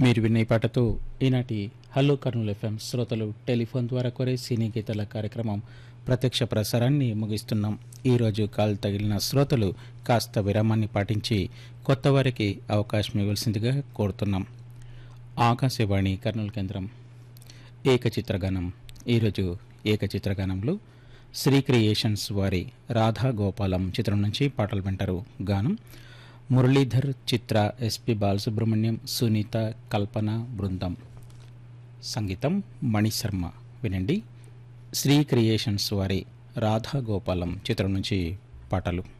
మీరు విన్న ఈ పాటతో ఈనాటి హలో కర్నూలు ఎఫ్ఎం శ్రోతలు టెలిఫోన్ ద్వారా కోరే సినీ గీతాల కార్యక్రమం ప్రత్యక్ష ప్రసారాన్ని ముగిస్తున్నాం. ఈరోజు కాల్ తగిలిన శ్రోతలు కాస్త విరామాన్ని పాటించి కొత్త వారికి అవకాశం ఇవ్వాల్సిందిగా కోరుతున్నాం. ఆకాశవాణి కర్నూలు కేంద్రం ఏకచిత్రగానం. ఈరోజు ఏకచిత్రగానంలో శ్రీ క్రియేషన్స్ వారి రాధా గోపాలం చిత్రం నుంచి పాటలు వింటారు. గానం మురళీధర్, చిత్ర, ఎస్పి బాలసుబ్రహ్మణ్యం, సునీత, కల్పన బృందం. సంగీతం మణిశర్మ. వినండి శ్రీ క్రియేషన్స్ వారి రాధా గోపాలం చిత్రం నుంచి పాటలు.